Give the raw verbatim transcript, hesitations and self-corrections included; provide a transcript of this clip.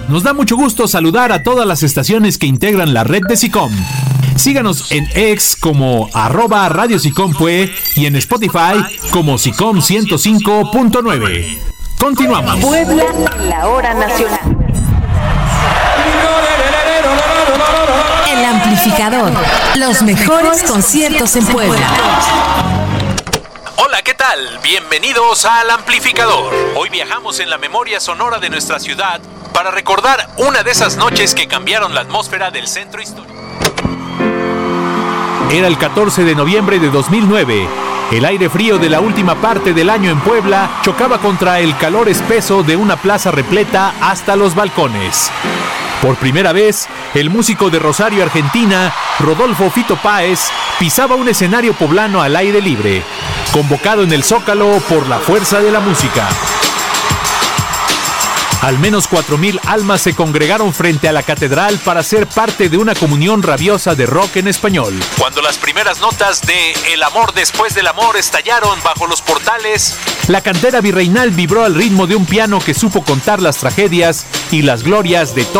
Nos da mucho gusto saludar a todas las estaciones que integran la red de SICOM. Síganos en X como arroba Radio SICOM Pue y en Spotify como SICOM ciento cinco punto nueve. Continuamos. Puebla en la hora nacional. El Amplificador. Los mejores conciertos en Puebla. Hola, ¿qué tal? Bienvenidos al Amplificador. Hoy viajamos en la memoria sonora de nuestra ciudad para recordar una de esas noches que cambiaron la atmósfera del centro histórico. Era el catorce de noviembre de dos mil nueve. El aire frío de la última parte del año en Puebla chocaba contra el calor espeso de una plaza repleta hasta los balcones. Por primera vez, el músico de Rosario, Argentina, Rodolfo Fito Páez, pisaba un escenario poblano al aire libre, convocado en el Zócalo por la fuerza de la música. Al menos cuatro mil almas se congregaron frente a la catedral para ser parte de una comunión rabiosa de rock en español. Cuando las primeras notas de El amor después del amor estallaron bajo los portales, la cantera virreinal vibró al ritmo de un piano que supo contar las tragedias y las glorias de todo